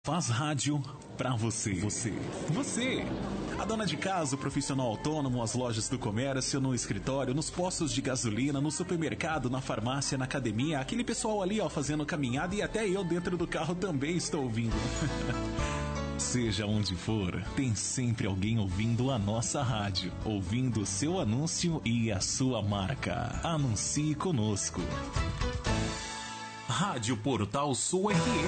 faz rádio pra você. Você. A dona de casa, o profissional autônomo, as lojas do comércio, no escritório, nos postos de gasolina, no supermercado, na farmácia, na academia, aquele pessoal ali, ó, fazendo caminhada, e até eu dentro do carro também estou ouvindo. Seja onde for, tem sempre alguém ouvindo a nossa rádio, ouvindo o seu anúncio e a sua marca. Anuncie conosco. Rádio Portal Sul FM.